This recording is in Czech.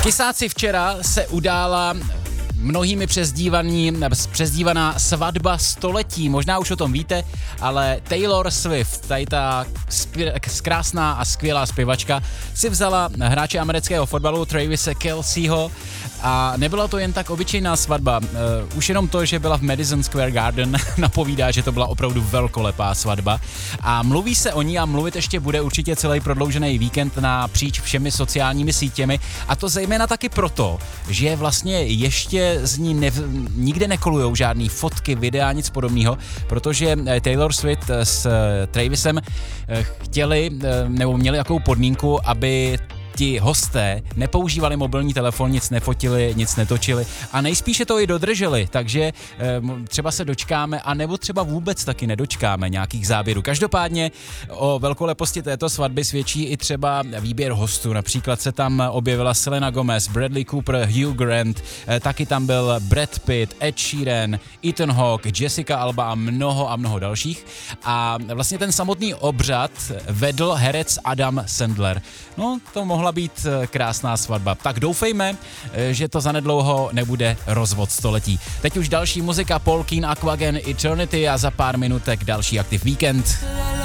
Kysáci, včera se udála mnohými přezdívaná svatba století. Možná už o tom víte, ale Taylor Swift, tady ta krásná a skvělá zpěvačka, si vzala hráče amerického fotbalu Travise Kelceho a nebyla to jen tak obyčejná svatba. Už jenom to, že byla v Madison Square Garden, napovídá, že to byla opravdu velkolepá svatba. A mluví se o ní a mluvit ještě bude určitě celý prodloužený víkend napříč všemi sociálními sítěmi. A to zejména taky proto, že vlastně ještě z ní nikde nekolujou žádný fotky, videa, nic podobného, protože Taylor Swift s Travisem chtěli nebo měli jakou podmínku, aby ti hosté nepoužívali mobilní telefon, nic nefotili, nic netočili a nejspíše to i dodrželi, takže třeba se dočkáme a nebo třeba vůbec taky nedočkáme nějakých záběrů. Každopádně o velkoleposti této svatby svědčí i třeba výběr hostů. Například se tam objevila Selena Gomez, Bradley Cooper, Hugh Grant, taky tam byl Brad Pitt, Ed Sheeran, Ethan Hawke, Jessica Alba a mnoho dalších. A vlastně ten samotný obřad vedl herec Adam Sandler. No, to mohla být krásná svatba. Tak doufejme, že to zanedlouho nebude rozvod století. Teď už další muzika, Paul Keen, Aquagen, Eternity a za pár minutek další Aktiv Víkend.